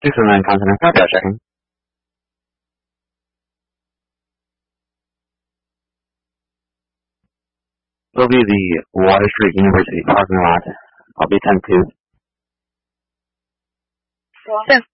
609 Continent, copy out checking. Will be the Water Street University parking lot. I'll be 10-2.